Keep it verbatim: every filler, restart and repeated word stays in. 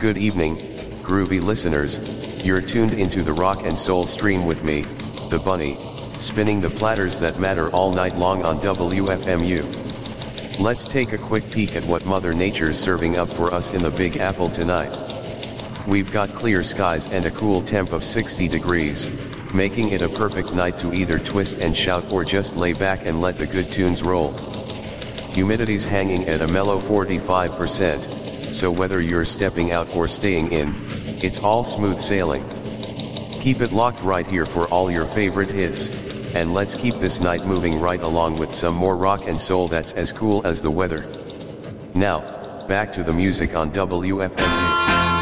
Good evening, groovy listeners, you're tuned into the rock and soul stream with me, the Bunny, spinning the platters that matter all night long on W F M U. Let's take a quick peek at what Mother Nature's serving up for us in the Big Apple tonight. We've got clear skies and a cool temp of sixty degrees, making it a perfect night to either twist and shout or just lay back and let the good tunes roll. Humidity's hanging at a mellow forty-five percent, so whether you're stepping out or staying in, it's all smooth sailing. Keep it locked right here for all your favorite hits, and let's keep this night moving right along with some more rock and soul that's as cool as the weather. Now, back to the music on W F M U.